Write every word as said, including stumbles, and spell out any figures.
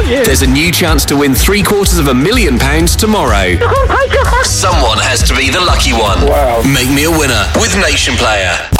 you. There's a new chance to win three quarters of a million pounds tomorrow. Someone has to be the lucky one. Wow. Make me a winner with Nation Player.